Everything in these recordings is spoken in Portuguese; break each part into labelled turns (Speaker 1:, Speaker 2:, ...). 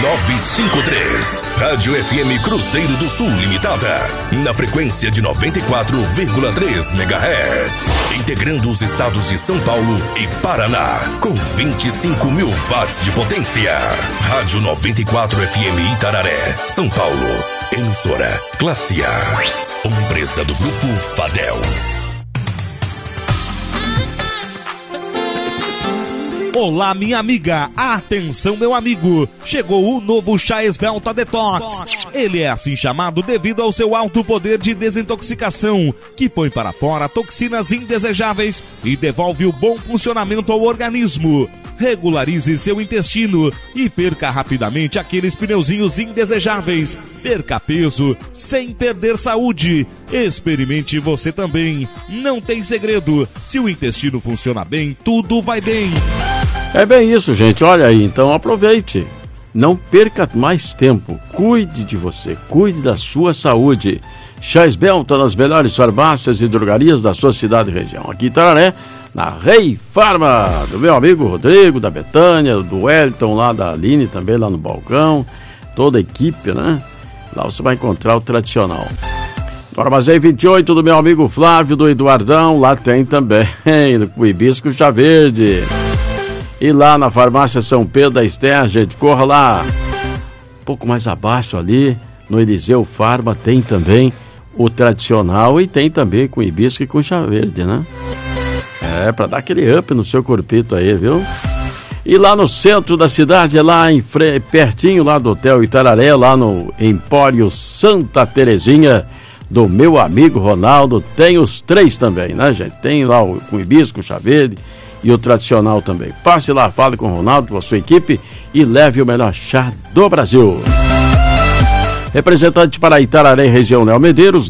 Speaker 1: 953. Rádio FM Cruzeiro do Sul Limitada. Na frequência de 94,3 MHz. Integrando os estados de São Paulo e Paraná. Com 25 mil watts de potência. Rádio 94 FM Itararé, São Paulo. Emissora Classe A. Uma empresa do Grupo Fadel.
Speaker 2: Olá, minha amiga. Atenção, meu amigo. Chegou o novo chá Esbelta Detox. Ele é assim chamado devido ao seu alto poder de desintoxicação, que põe para fora toxinas indesejáveis e devolve o bom funcionamento ao organismo. Regularize seu intestino e perca rapidamente aqueles pneuzinhos indesejáveis. Perca peso sem perder saúde. Experimente você também. Não tem segredo. Se o intestino funciona bem, tudo vai bem.
Speaker 3: É bem isso, gente. Olha aí, então aproveite. Não perca mais tempo. Cuide de você. Cuide da sua saúde. Chá Esbelta nas melhores farmácias e drogarias da sua cidade e região. Aqui em Itararé, na Rei Farma, do meu amigo Rodrigo, da Betânia, do Wellington, lá da Aline, também lá no balcão, toda a equipe, né? Lá você vai encontrar o tradicional. No Armazém 28, do meu amigo Flávio, do Eduardão, lá tem também o hibisco chá verde. E lá na farmácia São Pedro da Esther, gente, corra lá, um pouco mais abaixo ali, no Eliseu Farma, tem também o tradicional e tem também com hibisco e com chá verde, né? É, pra dar aquele up no seu corpito aí, viu? E lá no centro da cidade, lá pertinho lá do Hotel Itararé, lá no Empório Santa Terezinha, do meu amigo Ronaldo, tem os três também, né, gente? Tem lá o com hibisco, o chá verde e o tradicional também. Passe lá, fale com o Ronaldo, com a sua equipe e leve o melhor chá do Brasil. Representante para Itararé, região Léo Medeiros,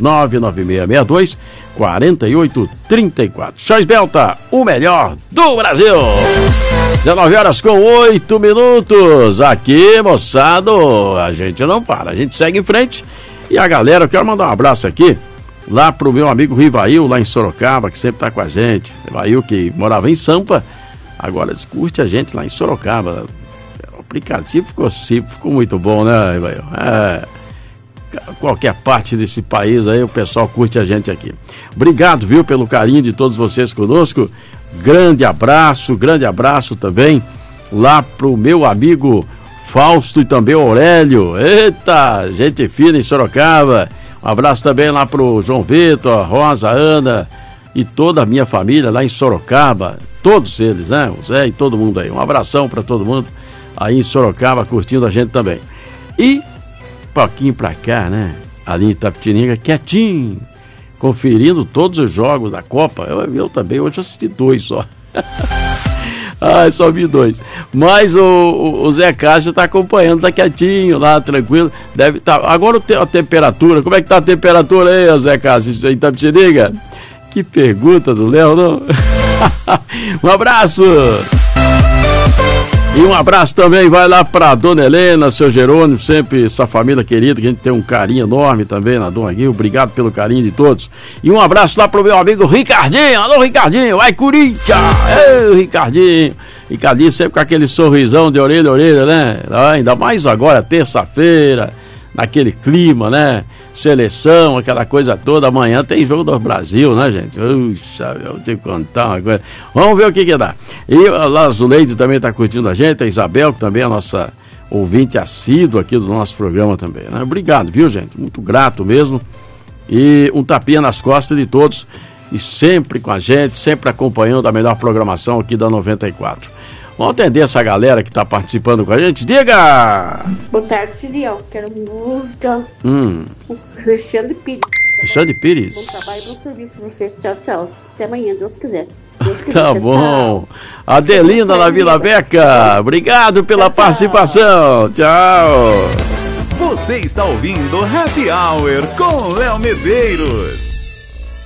Speaker 3: 99662-4834. Chá Esbelta, o melhor do Brasil. 19 horas com 8 minutos. Aqui, moçada, a gente não para, a gente segue em frente. E a galera, eu quero mandar um abraço aqui, lá pro meu amigo Rivail, lá em Sorocaba, que sempre tá com a gente. Rivail, que morava em Sampa, agora curte a gente lá em Sorocaba. O aplicativo ficou muito bom, né, Rivail? Qualquer parte desse país aí, o pessoal curte a gente aqui. Obrigado, viu, pelo carinho de todos vocês conosco. Grande abraço também lá pro meu amigo Fausto e também o Aurélio. Eita, gente fina em Sorocaba. Um abraço também lá pro João Vitor, a Rosa, a Ana e toda a minha família lá em Sorocaba. Todos eles, né? O Zé e todo mundo aí. Um abração para todo mundo aí em Sorocaba, curtindo a gente também. E pouquinho pra cá, né? Ali em Itapetininga, quietinho, conferindo todos os jogos da Copa. Eu também, hoje assisti 2 só. Só vi 2. Mas o Zé Castro tá acompanhando, tá quietinho lá, tranquilo. Deve tá. Agora a temperatura, como é que tá a temperatura aí, Zé Castro, em Itapetininga? Que pergunta do Léo, não? Um abraço! E um abraço também vai lá pra Dona Helena, seu Jerônimo, sempre essa família querida, que a gente tem um carinho enorme também na Dona Guilherme. Obrigado pelo carinho de todos. E um abraço lá pro meu amigo Ricardinho. Alô, Ricardinho, vai Corinthians! Ei, Ricardinho! Ricardinho sempre com aquele sorrisão de orelha a orelha, né? Ainda mais agora, terça-feira, naquele clima, né? Seleção, aquela coisa toda. Amanhã tem jogo do Brasil, né, gente? Puxa, eu vou te contar uma coisa. Vamos ver o que dá. E lá a Zuleide também está curtindo a gente, a Isabel, que também é a nossa ouvinte assídua aqui do nosso programa também, né? Obrigado, viu, gente? Muito grato mesmo. E um tapinha nas costas de todos e sempre com a gente, sempre acompanhando a melhor programação aqui da 94. Vamos atender essa galera que está participando com a gente. Diga!
Speaker 4: Boa tarde, Ciriel. Quero música. Alexandre Pires.
Speaker 3: Alexandre Pires.
Speaker 4: Bom trabalho e bom serviço para você. Tchau, tchau. Até amanhã, Deus quiser.
Speaker 3: Tá bom. Adelinda na Vila Beca. Obrigado pela participação. Tchau.
Speaker 5: Você está ouvindo Happy Hour com Léo Medeiros.